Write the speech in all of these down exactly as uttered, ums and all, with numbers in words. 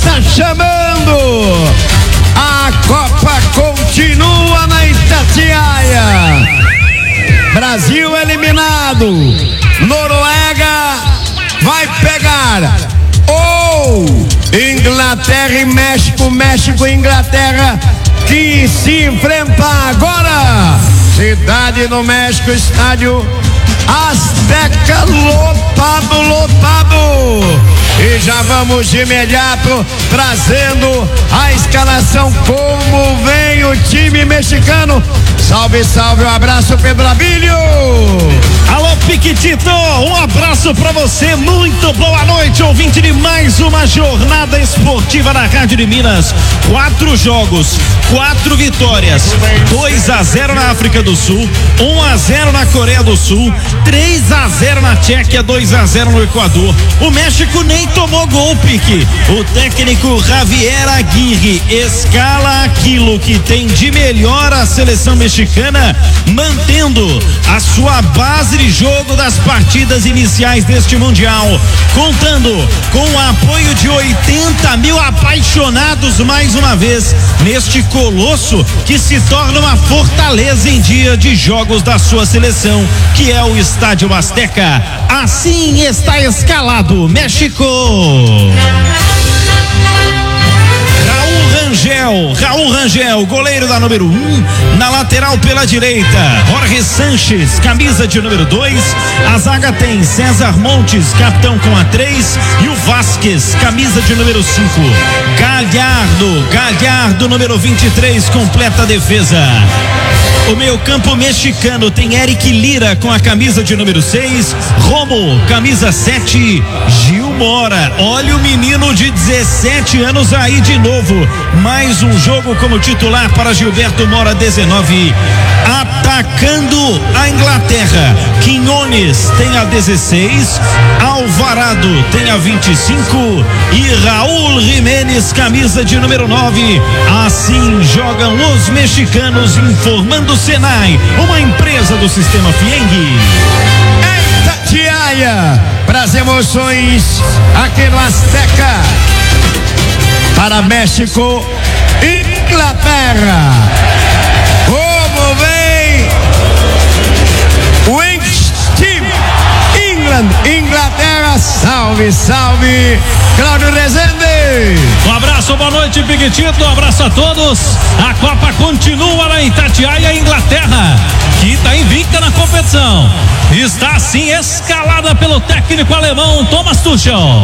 está chamando. A Copa continua na Itatiaia. Brasil eliminado. Noruega vai pegar ou Inglaterra e México, México e Inglaterra, que se enfrenta agora. Cidade no México, estádio Azteca lotado, lotado. E já vamos de imediato trazendo a escalação, como vem o time mexicano. Salve, salve, um abraço, Pedro Abílio. Alô, Piquitito, um abraço pra você, muito boa noite, ouvinte de mais uma jornada esportiva da Rádio de Minas. Quatro jogos, quatro vitórias, dois a zero na África do Sul, um a zero na Coreia do Sul, três a zero na Tchequia, dois a zero no Equador. O México nem tomou gol, Pique. O técnico Javier Aguirre escala aquilo que tem de melhor a seleção mexicana, mantendo a sua base de jogo das partidas iniciais deste Mundial, contando com o apoio de oitenta mil apaixonados mais uma vez neste colosso que se torna uma fortaleza em dia de jogos da sua seleção, que é o Estádio Azteca. Assim está escalado México. Rangel, Raul Rangel, goleiro da número um, na lateral pela direita, Jorge Sanches, camisa de número dois, a zaga tem César Montes, capitão com a três, e o Vasquez, camisa de número cinco, Galhardo, Galhardo número vinte e três, completa a defesa. O meio campo mexicano tem Eric Lira com a camisa de número seis, Romo, camisa sete, Gil Mora, olha o menino de dezessete anos aí de novo, mais um jogo como titular para Gilberto Mora, dezenove. Atacando a Inglaterra, Quinones tem a dezesseis, Alvarado tem a vinte e cinco e Raul Jiménez, camisa de número nove. Assim jogam os mexicanos, informando o Senai, uma empresa do sistema Fieng. Itatiaia, para as emoções aqui no Azteca. Para México, Inglaterra. Como vem Wings Team England, Inglaterra, salve, salve, Cláudio Rezende. Um abraço, boa noite, Piquitito, um abraço a todos. A Copa continua na Itatiaia, Inglaterra, que está invicta na competição. Está assim escalada pelo técnico alemão Thomas Tuchel.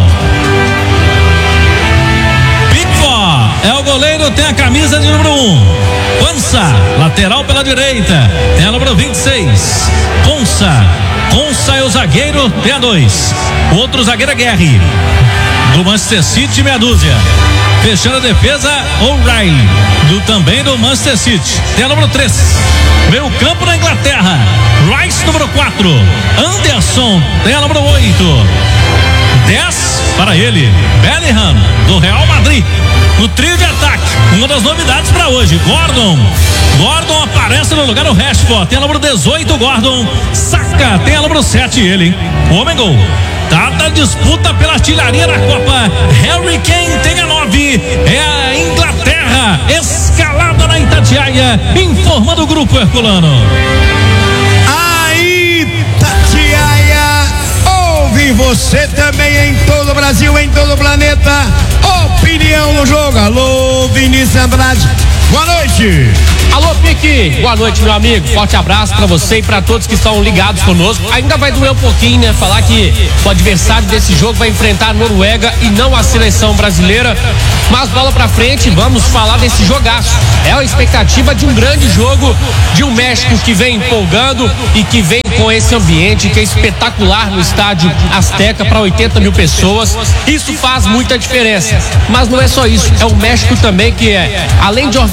É o goleiro, tem a camisa de número um. Pança, lateral pela direita, tem a número vinte e seis. Consa, Consa é o zagueiro, tem a dois. O outro zagueiro é Guerri, do Manchester City, meia dúzia. Fechando a defesa, O'Reilly, do também do Manchester City, tem a número três. Meio campo na Inglaterra, Rice, número quatro. Anderson, tem a número oito. dez para ele, Bellingham, do Real Madrid. No trio de ataque, uma das novidades para hoje, Gordon. Gordon aparece no lugar do Rashford, tem a número dezoito, Gordon. Saka tem a número sete, ele, hein? O homem gol. Tá da disputa pela artilharia da Copa. Harry Kane tem a nove. É a Inglaterra escalada na Itatiaia, informando o grupo herculano. A Itatiaia ouve você também em todo o Brasil, em todo o planeta. Opinião no jogo. Alô, Vinícius Andrade, boa noite. Alô, Pique, boa noite, meu amigo, forte abraço pra você e pra todos que estão ligados conosco. Ainda vai doer um pouquinho, né, falar que o adversário desse jogo vai enfrentar a Noruega e não a seleção brasileira, mas bola pra frente, vamos falar desse jogaço. É a expectativa de um grande jogo, de um México que vem empolgando e que vem com esse ambiente que é espetacular no estádio Azteca para oitenta mil pessoas. Isso faz muita diferença, mas não é só isso, é o México também que é, além de organizar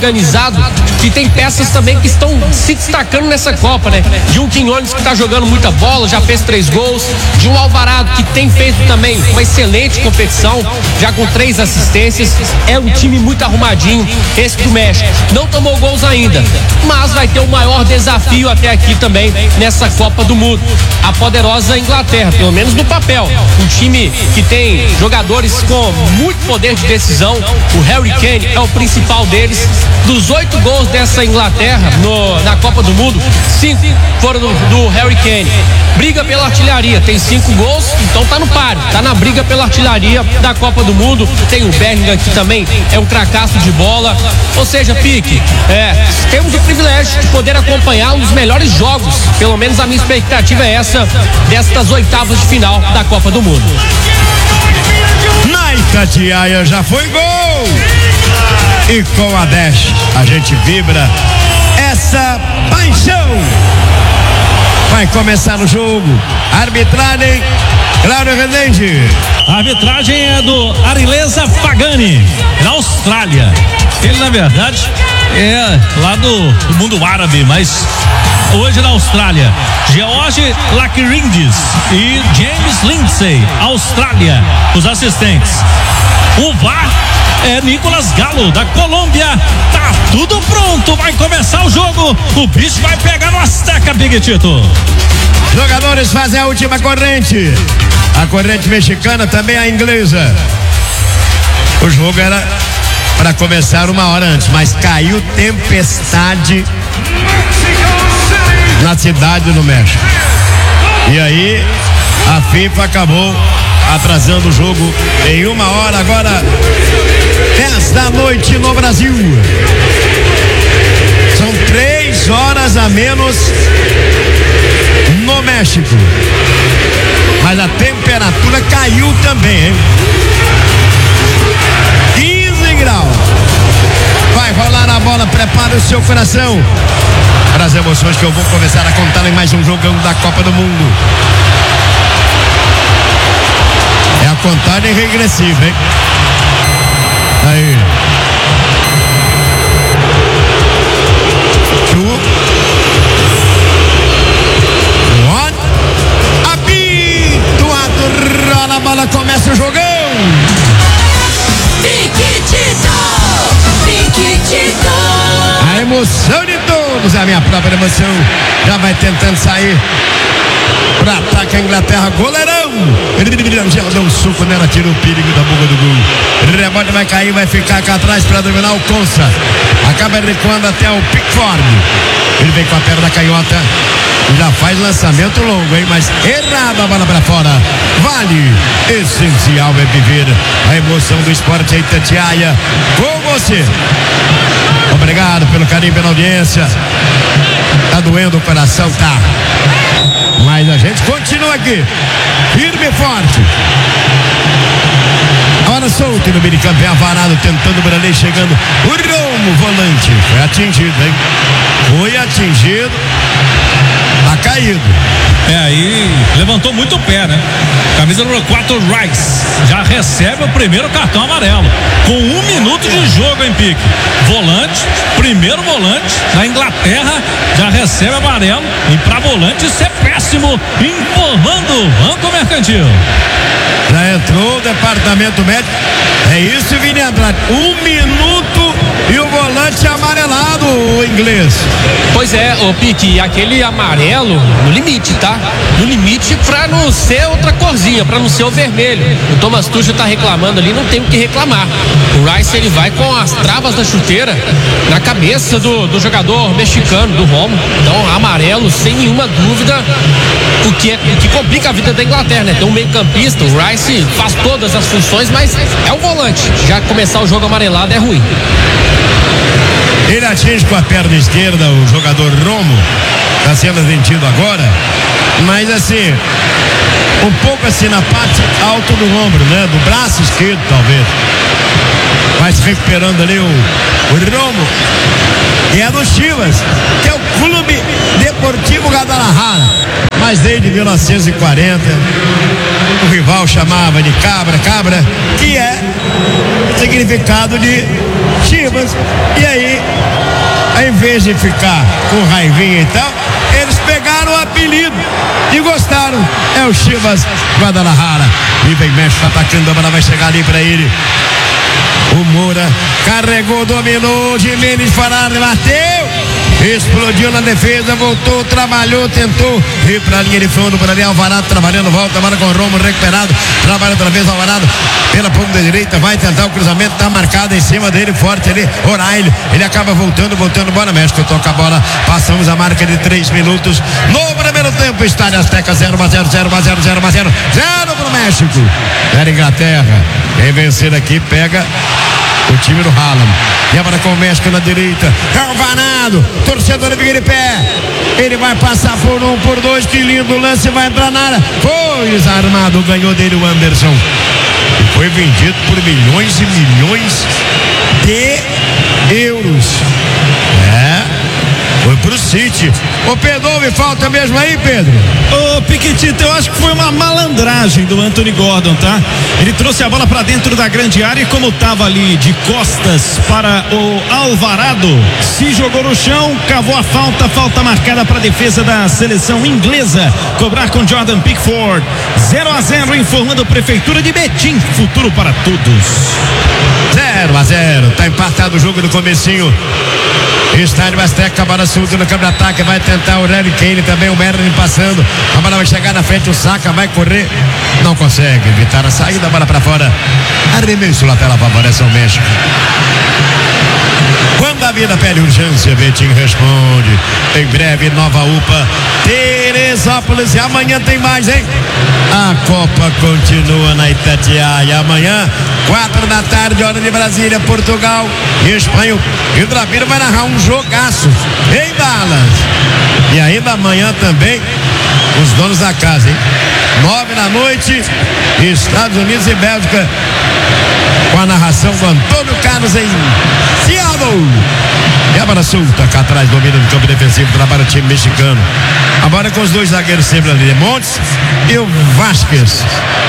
organizado e tem peças também que estão se destacando nessa Copa, né? De um Quinones que tá jogando muita bola, já fez três gols, de um Alvarado que tem feito também uma excelente competição, já com três assistências. É um time muito arrumadinho, esse do México. Não tomou gols ainda, mas vai ter o maior desafio até aqui também nessa Copa do Mundo. A poderosa Inglaterra, pelo menos no papel. Um time que tem jogadores com muito poder de decisão. O Harry Kane é o principal deles. Dos oito gols dessa Inglaterra no, na Copa do Mundo, cinco foram do, do Harry Kane. Briga pela artilharia, tem cinco gols, então tá no páreo, tá na briga pela artilharia da Copa do Mundo. Tem o Bellingham que também é um cracaço de bola. Ou seja, Pique, é, temos o privilégio de poder acompanhar um dos melhores jogos, pelo menos a minha expectativa é essa, destas oitavas de final da Copa do Mundo. Na Itatiaia já foi gol! E com a dez a gente vibra essa paixão. Vai começar o jogo. Arbitragem, Cláudio Rezende. A arbitragem é do Arileza Pagani, na Austrália. Ele, na verdade, é lá do, do mundo árabe, mas hoje na Austrália. George Lakirindes e James Lindsay, Austrália, os assistentes. O V A R é Nicolas Galo, da Colômbia. Tá tudo pronto, vai começar o jogo. O bicho vai pegar no Azteca, Big Tito. Jogadores fazem a última corrente. A corrente mexicana, também a inglesa. O jogo era para começar uma hora antes, mas caiu tempestade na cidade do México. E aí a FIFA acabou atrasando o jogo em uma hora. Agora dez da noite no Brasil. São três horas a menos no México. Mas a temperatura caiu também, hein? quinze graus. Vai rolar a bola, prepara o seu coração para as emoções que eu vou começar a contar em mais um jogão da Copa do Mundo. É a contagem regressiva, hein? Aí. Two. One. Apito, rola a bola, começa o jogão. A emoção de todos, é a minha própria emoção. Já vai tentando sair para ataque a Inglaterra, goleirão. Já deu um suco nela, tira o perigo da boca do gol. Rebote vai cair, vai ficar cá atrás para dominar o Consa. Acaba recuando até o Pickford. Ele vem com a perna canhota. Já faz lançamento longo, hein? Mas errada a bola para fora. Vale. Essencial é viver a emoção do esporte em Itatiaia. Com você. Obrigado pelo carinho, pela audiência. Tá doendo o coração, tá? Mas a gente continua aqui, firme e forte. Agora solto no meio de campo, é Alvarado tentando o Branley, chegando o Romo, volante. Foi atingido, hein? Foi atingido. Tá caído. É, aí levantou muito o pé, né? Camisa número quatro, Rice, já recebe o primeiro cartão amarelo. Com um minuto de jogo, em pique. Volante, primeiro volante da Inglaterra, já recebe amarelo. E pra volante isso é péssimo. Informando o Banco Mercantil. Já entrou o departamento médico. É isso, Vini Andrade. Um minuto e o volante amarelado, o inglês. Pois é, o Pique, aquele amarelo no limite, tá? No limite pra não ser outra corzinha, pra não ser o vermelho. O Thomas Tuchel tá reclamando ali, não tem o que reclamar. O Rice, ele vai com as travas da chuteira na cabeça do, do jogador mexicano, do Romo. Então, amarelo, sem nenhuma dúvida, o que, é, o que complica a vida da Inglaterra, né? Tem um meio campista, o Rice faz todas as funções, mas é o volante. Já começar o jogo amarelado é ruim. Ele atinge com a perna esquerda o jogador Romo. Está sendo vendido agora. Mas assim, um pouco assim na parte alta do ombro, né? Do braço esquerdo, talvez. Vai se recuperando ali o, o Romo. E é do Chivas, que é o Clube Deportivo Guadalajara. Mas desde mil novecentos e quarenta, o rival chamava de Cabra, Cabra, que é significa significado de Chivas. E aí, ao invés de ficar com raivinha e tal, eles pegaram o apelido e gostaram. É o Chivas Guadalajara. E vem México atacando, a bola vai chegar ali pra ele. O Moura carregou, dominou, Jimenez Farada, bateu, explodiu na defesa, voltou, trabalhou, tentou ir pra linha de fundo, por ali Alvarado trabalhando, volta, bola com o Romo recuperado, trabalha outra vez Alvarado pela ponta direita, vai tentar o cruzamento, tá marcado em cima dele, forte ali, O'Reilly, ele acaba voltando, voltando, bola, México toca a bola, passamos a marca de três minutos, no primeiro tempo, Estádio Azteca zero a zero, zero a zero, zero a zero, zero pro México, era Inglaterra, quem vencer aqui pega o time do Haaland. E agora com o México na direita. Alvarado, torcedor fica de pé. Ele vai passar por um, por dois. Que lindo lance, vai entrar na área. Foi desarmado, ganhou dele o Anderson. E foi vendido por milhões e milhões de euros. É. Foi pro City. Ô Pedro, houve falta mesmo aí, Pedro? Ô Piquetito, eu acho que foi uma malandragem do Anthony Gordon, tá? Ele trouxe a bola pra dentro da grande área e como tava ali de costas para o Alvarado, se jogou no chão, cavou a falta, falta marcada para a defesa da seleção inglesa, cobrar com Jordan Pickford. zero a zero, informando a Prefeitura de Betim, futuro para todos. zero a zero, tá empatado o jogo no comecinho. Estádio Azteca, a bola solta no campo de ataque, vai tentar o Harry Kane também, o Merlin passando, a bola vai chegar na frente, o Saka vai correr, não consegue evitar a saída, a bola para fora, arremesso lateral favorece o México. Quando a vida pede urgência, Betim responde. Em breve, nova U P A Teresópolis. E amanhã tem mais, hein? A Copa continua na Itatiaia. Amanhã, quatro da tarde, hora de Brasília, Portugal e Espanha. E o Drapiro vai narrar um jogaço em Dallas. E ainda amanhã também, os donos da casa, hein? Nove da noite, Estados Unidos e Bélgica. Com a narração do Antônio Carlos em Seattle. E a bola solta cá atrás, domina no campo defensivo, trabalha o time mexicano. Agora com os dois zagueiros sempre ali, Montes e o Vasquez.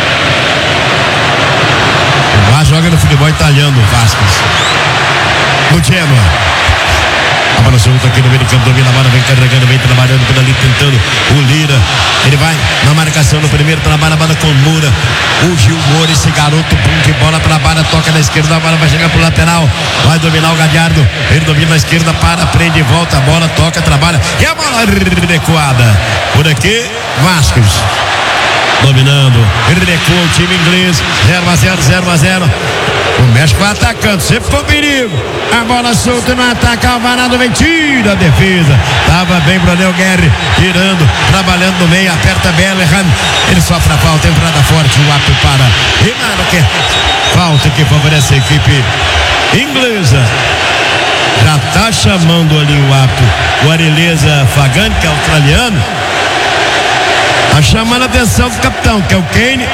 O Vasquez joga no futebol italiano, o Vasquez. No Genoa. A bola solta aqui no meio do campo, domina a bola, vem carregando, vem trabalhando por ali, tentando o Lira. Ele vai na marcação no primeiro, trabalha a bola com o Moura. O Gil Moura, esse garoto, pum de bola, trabalha, toca na esquerda, a bola vai chegar pro lateral. Vai dominar o Galhardo. Ele domina na esquerda, para, prende, volta, a bola, toca, trabalha. E a bola recuada. Por aqui, Vasquez. Dominando, ele recua o time inglês, zero a zero, zero a zero. O México vai atacando, sempre com perigo. A bola solta no ataque, Alvarado vem, tira a defesa. Tava bem pro Anel Guerre, tirando, trabalhando no meio, aperta Bellingham. Ele sofre a falta, entrada forte, o árbitro para. E nada que falta que favorece a equipe inglesa. Já tá chamando ali o árbitro, o Arileza Fagani, que é australiano. Tá chamando a atenção do capitão, que é o Kane.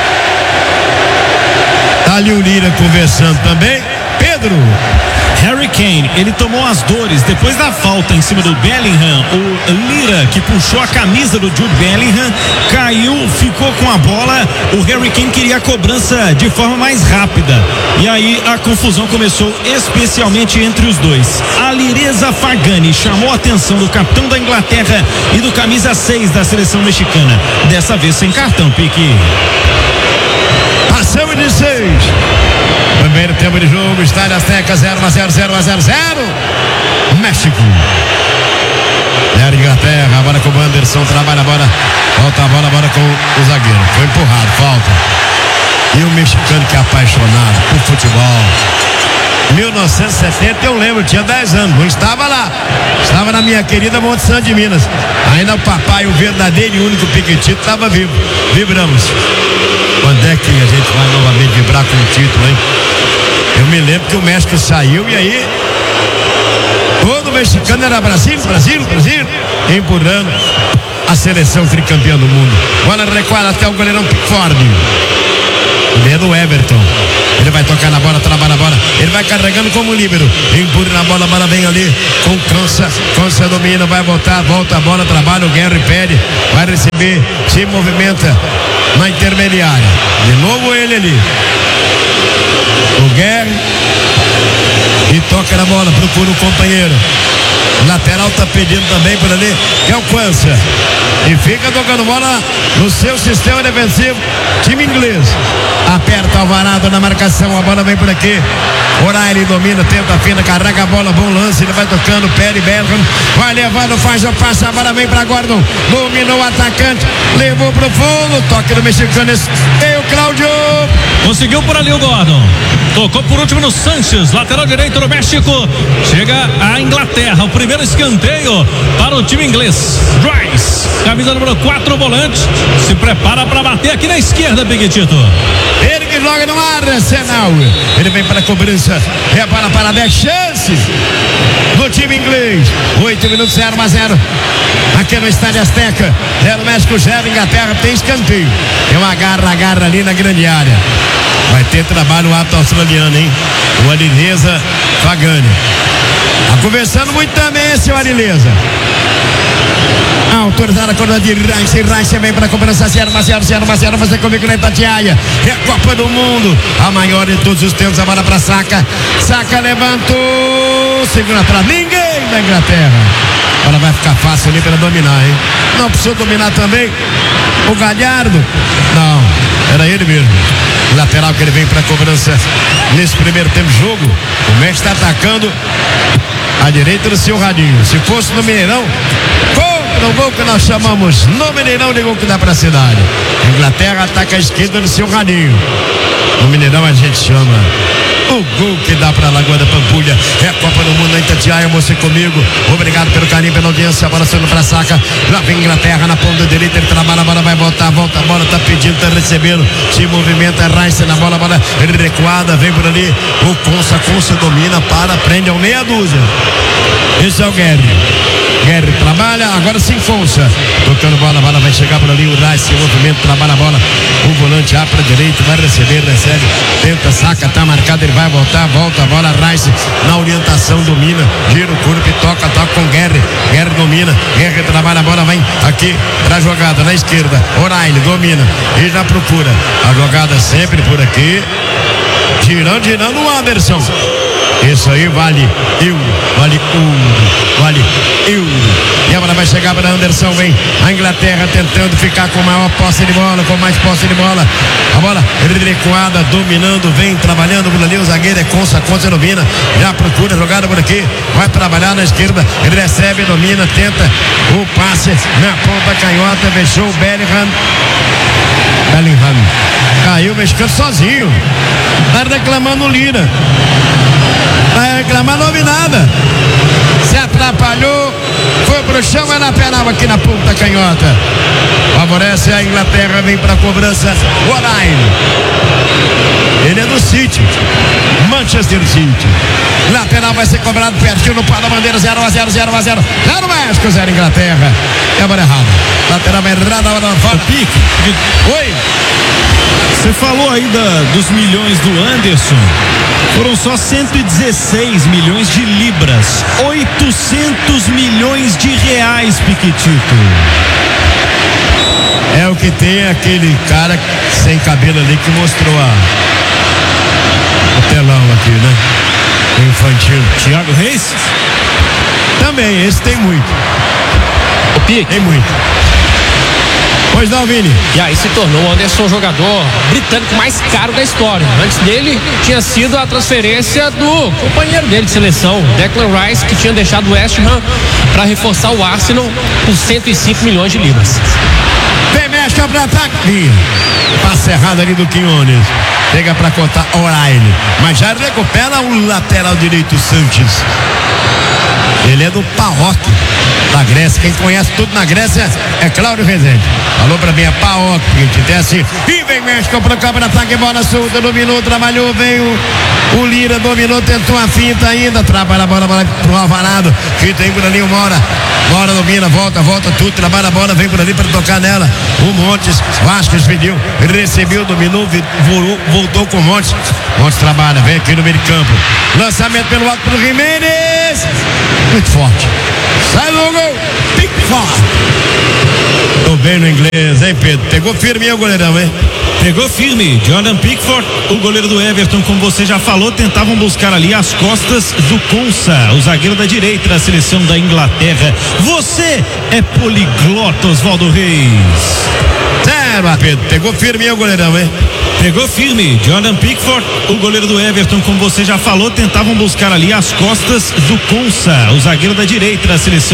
Tá ali o Lira conversando também. Pedro. Harry Kane, ele tomou as dores depois da falta em cima do Bellingham. O Lira, que puxou a camisa do Jude Bellingham, caiu, ficou com a bola. O Harry Kane queria a cobrança de forma mais rápida. E aí a confusão começou, especialmente entre os dois. A Lireza Fagani chamou a atenção do capitão da Inglaterra e do camisa seis da seleção mexicana. Dessa vez sem cartão, Pique. Passamos de seis. Primeiro tempo de jogo, Estádio Azteca, zero a zero, zero a zero, zero. México. Era Inglaterra, agora com o Anderson, trabalha a bola, volta a bola, agora com o zagueiro. Foi empurrado, falta. E o mexicano que é apaixonado por futebol. mil novecentos e setenta eu lembro, tinha dez anos, não estava lá. Estava na minha querida Monte Santo de Minas. Ainda o papai, o verdadeiro e único Piquetito, estava vivo. Vibramos. Quando é que a gente vai novamente vibrar com o título, hein? Eu me lembro que o México saiu e aí todo mexicano era Brasil, Brasil, Brasil, empurrando a seleção tricampeã do mundo. Bola recuada até o goleirão Pickford. Ele é do Everton. Ele vai tocar na bola, trabalha a bola. Ele vai carregando como líbero. Empurra na bola, a bola vem ali com Cansa. Cansa domina, vai voltar, volta a bola, trabalha o Guerre, pede, vai receber, se movimenta na intermediária. De novo ele ali. O Guerre procura o companheiro. O lateral tá pedindo também por ali, que é o Quança. E fica tocando bola no seu sistema defensivo, time inglês. Aperta Alvarado na marcação, a bola vem por aqui. O'Reilly domina, tenta a fina, carrega a bola, bom lance, ele vai tocando, Perry Bellingham, vai levando, faz o passe, a bola vem pra Gordon, dominou o atacante, levou pro fundo, toque do mexicano, veio o Cláudio. Conseguiu por ali o Gordon, tocou por último no Sanches, lateral direito do México, chega a Inglaterra, o primeiro escanteio para o time inglês. Rice, camisa número quatro, volante, se prepara para bater aqui na esquerda, Piquetito. Ele que joga no Arsenal, ele vem para a cobrança, repara para dez chances do time inglês. Oito minutos, zero a zero aqui no Estádio Azteca. Zero México, zero Inglaterra, tem escanteio, tem uma garra, agarra ali na grande área. Vai ter trabalho o ato australiano, hein? O Arileza Fagani tá conversando muito também esse Arileza. Autorizada a corda de Rice, Rice vem para a cobrança, zero a zero, zero a zero, você comigo na Itatiaia, é a Copa do Mundo, a maior de todos os tempos, a bola para Saka, Saka levantou, segura atrás, ninguém da Inglaterra, a bola vai ficar fácil ali para dominar, hein? Não precisou dominar também o Galhardo, não, era ele mesmo. Lateral que ele vem para a cobrança nesse primeiro tempo de jogo. O Messi está atacando à direita do seu radinho. Se fosse no Mineirão, no gol que nós chamamos no Mineirão de gol que dá para a cidade. A Inglaterra ataca a esquerda no seu radinho. No Mineirão a gente chama o gol que dá para a Lagoa da Pampulha. É a Copa do Mundo na Itatiaia, você comigo. Obrigado pelo carinho, pela audiência. A bola saindo para Saka. Lá vem Inglaterra na ponta direita. Ele trabalha, a bola vai voltar, volta a bola, tá pedindo, tá recebendo. Se movimenta, Rice na bola, a bola recuada, vem por ali. O Consa, Consa domina, para, prende ao meia dúzia. Esse é o Guerri. Guerri trabalha, agora sim Fonsa, tocando bola, a bola vai chegar por ali, o Rice, o movimento, trabalha a bola, o volante abre para direita, vai receber, recebe, tenta, saca, tá marcado, ele vai voltar, volta a bola, Rice na orientação, domina, gira o corpo e toca, toca com Guerri, Guerri domina, Guerri trabalha a bola, vem aqui pra jogada, na esquerda, O'Reilly domina, e já procura, a jogada sempre por aqui, girando, girando o Anderson. Isso aí vale euro, vale ouro, vale euro. E a bola vai chegar para Anderson, vem a Inglaterra tentando ficar com maior posse de bola, com mais posse de bola. A bola recuada, dominando, vem trabalhando por ali, o zagueiro é Consa, Consa domina, já procura jogada por aqui, vai trabalhar na esquerda, ele recebe, domina, tenta o passe na ponta canhota, fechou o Bellingham. Bellingham caiu mexicano sozinho, tá reclamando o Lira, vai reclamar, não ouvi nada, se atrapalhou, foi pro chão, vai na penal aqui na ponta canhota, favorece a Inglaterra, vem pra cobrança, O'Reilly, ele é do City, Manchester City, lateral vai ser cobrado pertinho no pau da bandeira, zero a zero, zero a zero, zero México, zero Inglaterra, é a bola errada, lateral vai errada, a bola fora, pique, oi. Você falou aí da, dos milhões do Anderson, foram só cento e dezesseis milhões de libras, oitocentos milhões de reais, Piquetito. É o que tem aquele cara sem cabelo ali que mostrou a, o telão aqui, né? O infantil. Thiago Reis? Também, esse tem muito. O Pique. Tem muito. Pois não, Vini. E aí se tornou o Anderson o jogador britânico mais caro da história. Antes dele tinha sido a transferência do companheiro dele de seleção, Declan Rice, que tinha deixado o West Ham para reforçar o Arsenal por cento e cinco milhões de libras. Vem México para ataque. Passe errado ali do Quinones. Pega para contar O'Reilly, mas já recupera o lateral direito Sanches. Ele é do Paok da Grécia. Quem conhece tudo na Grécia é Cláudio Rezende. Falou pra mim, é Paok, que a gente desce. E vem México pro campo de ataque, bola solta, dominou, trabalhou, veio o Lira, dominou, tentou a finta ainda, trabalha a bola, bola pro Alvarado, que tem por ali uma hora. Bora, domina, volta, volta tudo, trabalha a bola, vem por ali para tocar nela. O Montes, Vasco pediu, recebeu, dominou, voltou, voltou com o Montes. Montes trabalha, vem aqui no meio de campo. Lançamento pelo alto pro Jimenez. Muito forte. Sai do gol. Pique. Pickford. Tô bem no inglês, hein, Pedro? Pegou firme, hein, o goleirão, hein? Pegou firme, Jordan Pickford, o goleiro do Everton, como você já falou, tentavam buscar ali as costas do Konsa, o zagueiro da direita da seleção da Inglaterra. Você é poliglota, Oswaldo Reis. Zero, Pedro. Pegou firme, hein, o goleirão, hein? Pegou firme, Jordan Pickford, o goleiro do Everton, como você já falou, tentavam buscar ali as costas do Konsa, o zagueiro da direita da seleção